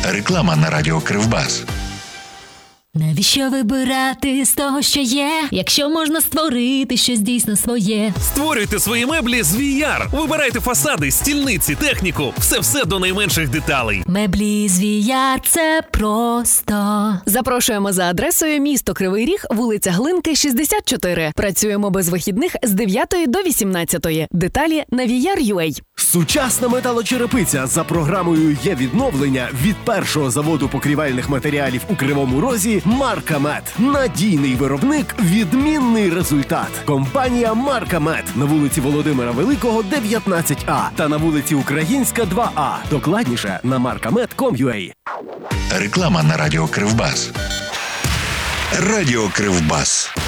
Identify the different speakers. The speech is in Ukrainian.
Speaker 1: Реклама на радіо Кривбас.
Speaker 2: Навіщо вибирати з того, що є, якщо можна створити щось дійсно своє?
Speaker 3: Створюйте свої меблі з VR. Вибирайте фасади, стільниці, техніку. Все до найменших деталей.
Speaker 2: Меблі з VR – це просто.
Speaker 4: Запрошуємо за адресою місто Кривий Ріг, вулиця Глинки, 64. Працюємо без вихідних з 9 до 18. Деталі на VR.ua.
Speaker 5: Сучасна металочерепиця за програмою «Є відновлення» від першого заводу покрівельних матеріалів у Кривому Розі «Маркамед». Надійний виробник, відмінний результат. Компанія «Маркамед» на вулиці Володимира Великого, 19А та на вулиці Українська, 2А. Докладніше на markamed.com.ua.
Speaker 1: Реклама на радіо Кривбас. Радіо Кривбас.